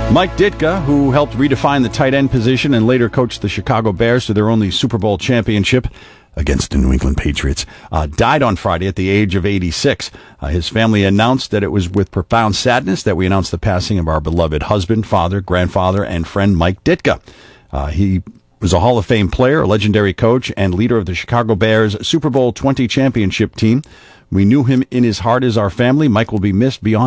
Mike Ditka, who helped redefine the tight end position and later coached the Chicago Bears to their only Super Bowl championship against the New England Patriots, died on Friday at the age of 86. His family announced that it was with profound sadness that we announced the passing of our beloved husband, father, grandfather, and friend Mike Ditka. He was a Hall of Fame player, a legendary coach, and leader of the Chicago Bears Super Bowl 20 championship team. We knew him in his heart as our family. Mike will be missed beyond